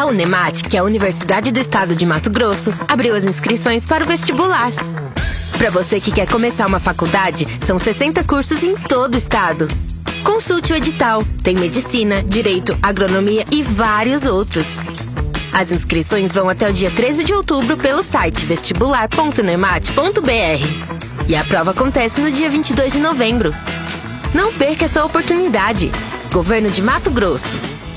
A Unemat, que é a Universidade do Estado de Mato Grosso, abriu as inscrições para o vestibular. Para você que quer começar uma faculdade, são 60 cursos em todo o estado. Consulte o edital. Tem medicina, direito, agronomia e vários outros. As inscrições vão até o dia 13 de outubro pelo site vestibular.unemat.br. E a prova acontece no dia 22 de novembro. Não perca essa oportunidade. Governo de Mato Grosso.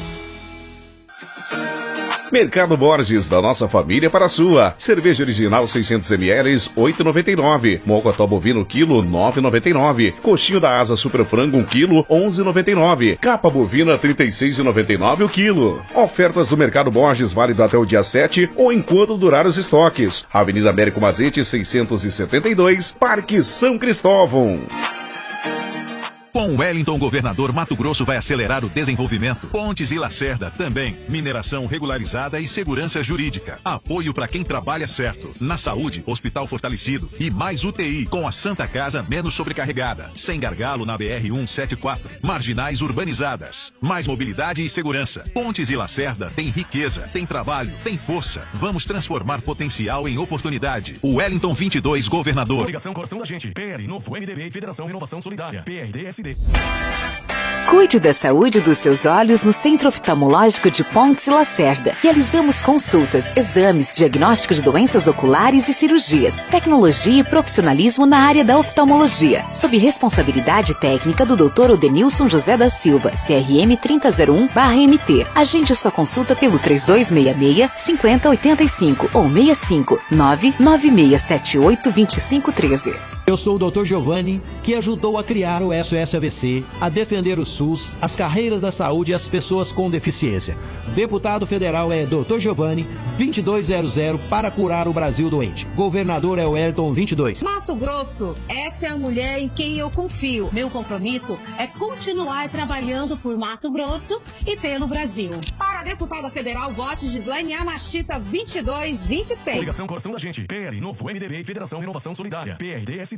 Mercado Borges, da nossa família para a sua. Cerveja original 600 ml, 8,99. Mocotó bovino quilo, 9,99. Coxinho da asa super frango 1 quilo, 11,99. Capa bovina 36,99 o quilo. Ofertas do Mercado Borges, válido até o dia 7 ou enquanto durar os estoques. Avenida Américo Mazete, 672, Parque São Cristóvão. Com o Wellington, governador, Mato Grosso vai acelerar o desenvolvimento. Pontes e Lacerda também. Mineração regularizada e segurança jurídica. Apoio para quem trabalha certo. Na saúde, hospital fortalecido. E mais UTI, com a Santa Casa menos sobrecarregada. Sem gargalo na BR-174. Marginais urbanizadas. Mais mobilidade e segurança. Pontes e Lacerda tem riqueza, tem trabalho, tem força. Vamos transformar potencial em oportunidade. O Wellington 22, governador. Coligação Coração da Gente. PL, Novo MDB e Federação Renovação Solidária. PRDSD. Cuide da saúde dos seus olhos no Centro Oftalmológico de Pontes e Lacerda. Realizamos consultas, exames, diagnóstico de doenças oculares e cirurgias, tecnologia e profissionalismo na área da oftalmologia, sob responsabilidade técnica do Dr. Odenilson José da Silva, CRM 3001/MT. Agende sua consulta pelo 3266-5085 ou 65 99678 2513. Eu sou o Dr. Giovanni, que ajudou a criar o SOS AVC, a defender o SUS, as carreiras da saúde e as pessoas com deficiência. Deputado federal é Dr. Giovanni, 2200, para curar o Brasil doente. Governador é o Wellington 22. Mato Grosso, essa é a mulher em quem eu confio. Meu compromisso é continuar trabalhando por Mato Grosso e pelo Brasil. Para a deputada federal, vote Gislaine Amachita 2226. Coligação Coração da Gente. PL, Novo MDB e Federação Renovação Solidária. PRDSD.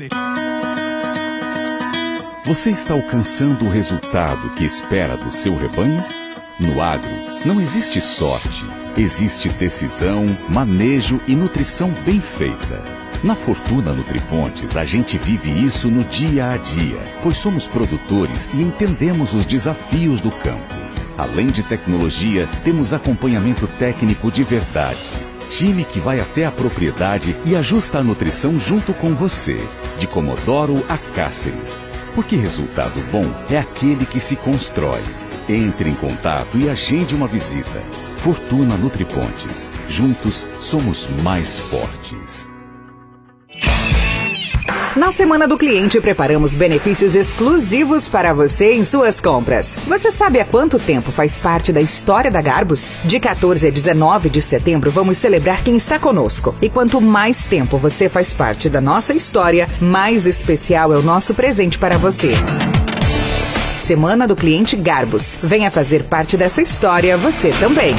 Você está alcançando o resultado que espera do seu rebanho? No agro, não existe sorte. Existe decisão, manejo e nutrição bem feita. Na Fortuna Nutripontes, a gente vive isso no dia a dia, pois somos produtores e entendemos os desafios do campo. Além de tecnologia, temos acompanhamento técnico de verdade. Time que vai até a propriedade e ajusta a nutrição junto com você, de Comodoro a Cáceres. Porque resultado bom é aquele que se constrói. Entre em contato e agende uma visita. Fortuna Nutripontes. Juntos somos mais fortes. Na Semana do Cliente, preparamos benefícios exclusivos para você em suas compras. Você sabe há quanto tempo faz parte da história da Garbus? De 14 a 19 de setembro, vamos celebrar quem está conosco. E quanto mais tempo você faz parte da nossa história, mais especial é o nosso presente para você. Semana do Cliente Garbus. Venha fazer parte dessa história você também.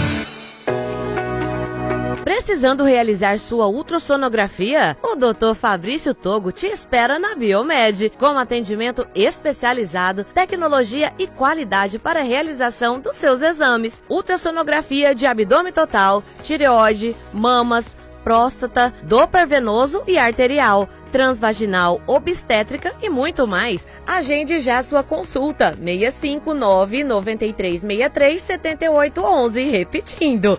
Precisando realizar sua ultrassonografia? O Dr. Fabrício Togo te espera na Biomed, com atendimento especializado, tecnologia e qualidade para a realização dos seus exames. Ultrassonografia de abdômen total, tireoide, mamas, próstata, Doppler venoso e arterial, transvaginal, obstétrica e muito mais. Agende já sua consulta. 659-9363-7811. Repetindo,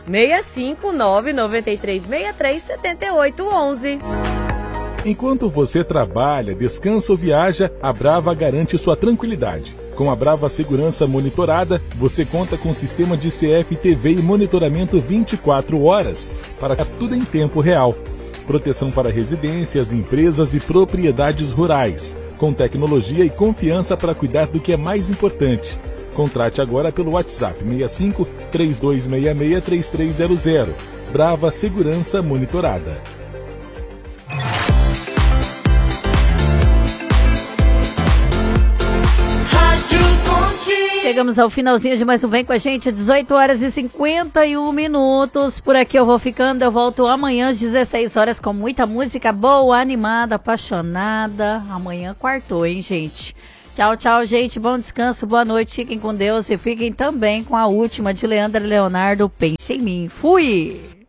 659-9363-7811. Enquanto você trabalha, descansa ou viaja, a Brava garante sua tranquilidade. Com a Brava Segurança Monitorada, você conta com sistema de CFTV e monitoramento 24 horas para tudo em tempo real. Proteção para residências, empresas e propriedades rurais, com tecnologia e confiança para cuidar do que é mais importante. Contrate agora pelo WhatsApp 65 3266 3300. Brava Segurança Monitorada. Chegamos ao finalzinho de mais um Vem Com a Gente, 18 horas e 51 minutos. Por aqui eu vou ficando, eu volto amanhã às 16 horas com muita música boa, animada, apaixonada. Amanhã quartou, hein, gente? Tchau, tchau, gente. Bom descanso, boa noite. Fiquem com Deus e fiquem também com a última de Leandra Leonardo. Pense em mim. Fui!